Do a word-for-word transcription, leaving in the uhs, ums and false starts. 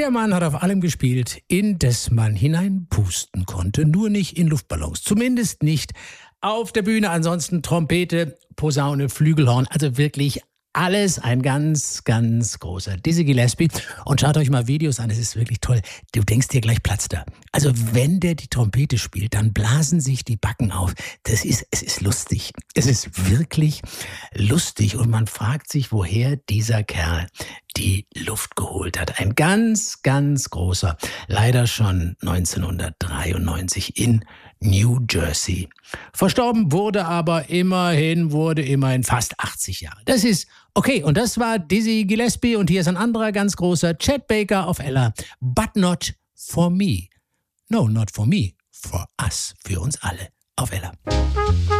Der Mann hat auf allem gespielt, in das man hineinpusten konnte, nur nicht in Luftballons. Zumindest nicht auf der Bühne. Ansonsten Trompete, Posaune, Flügelhorn, also wirklich alles ein ganz, ganz großer Dizzy Gillespie. Und schaut euch mal Videos an, es ist wirklich toll. Du denkst dir gleich platzt da. Also wenn der die Trompete spielt, dann blasen sich die Backen auf. Das ist, es ist lustig. Es ist wirklich lustig und man fragt sich, woher dieser Kerl die Luft geholt hat. Ein ganz, ganz großer, leider schon neunzehnhundertdreiundneunzig in New Jersey. Verstorben wurde aber immerhin, wurde immerhin fast achtzig Jahre. Das ist okay. Und das war Dizzy Gillespie und hier ist ein anderer ganz großer, Chet Baker auf Ella. But not for me. No, not for me. For us. Für uns alle. Auf Ella.